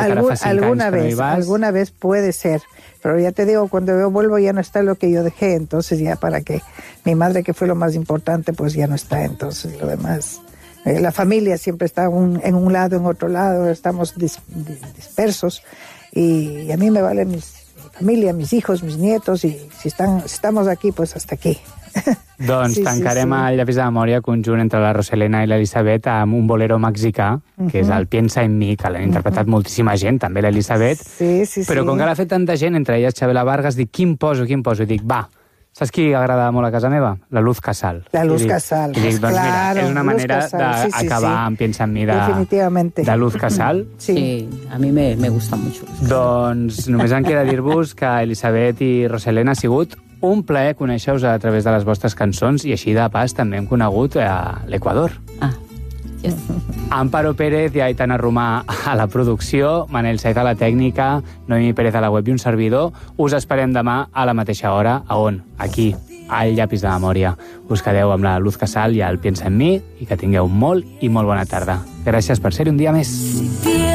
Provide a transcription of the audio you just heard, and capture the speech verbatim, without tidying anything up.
encara fa cinc alguna anys que vez, no hi vas. Alguna vez puede ser, pero ya te digo, cuando yo vuelvo ya no está lo que yo dejé, entonces ya para que mi madre, que fue lo más importante, pues ya no está, entonces lo demás... Eh, la familia siempre está un, en un lado, en otro lado, estamos dis, dispersos y, y a mí me vale mis, mi familia, mis hijos, mis nietos, y si, están, si estamos aquí, pues hasta aquí. Doncs sí, tancarem sí, sí. el llapis de memòria conjunt entre la Roselena i l'Elisabet amb un bolero mexicà, uh-huh. que és el Piensa en mi, que l'han uh-huh. interpretat moltíssima gent, també l'Elisabet. Sí, sí, però sí. com que l'ha fet tanta gent, entre elles Chabela Vargas, dic, quin poso, quin poso? I dic, va, saps qui agrada molt a casa meva? La Luz Casal. La Luz I dic, Casal. I dic, doncs claro, mira, és una manera d'acabar sí, sí, sí. amb Piensa en mi de, de Luz Casal. Sí, sí, a mi me, me gusta mucho. Doncs només em queda dir-vos que Elisabet i Roselena ha sigut un plaer conèixer-vos a través de les vostres cançons, i així de pas també hem conegut a l'Equador. Ah, yes. Amparo Pérez i Aitana Romà a la producció, Manel Saiz a la tècnica, Noemi Pérez a la web i un servidor. Us esperem demà a la mateixa hora. A on? Aquí, al llapis de memòria. Us quedeu amb la Luz Casal i el Piensa en mi, i que tingueu molt i molt bona tarda. Gràcies per ser-hi un dia més.